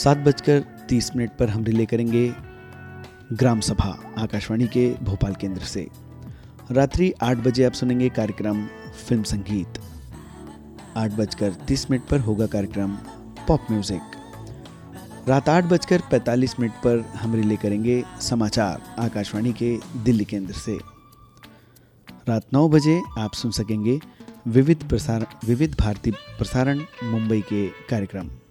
7:30 पर हम रिले करेंगे ग्राम सभा आकाशवाणी के भोपाल केंद्र से। रात्रि 8 बजे आप सुनेंगे कार्यक्रम फिल्म संगीत। 8:30 पर होगा कार्यक्रम पॉप म्यूजिक। रात 8:45 पर हम रिले करेंगे समाचार आकाशवाणी के दिल्ली केंद्र से। रात 9 बजे आप सुन सकेंगे विविध भारती प्रसारण मुंबई के कार्यक्रम।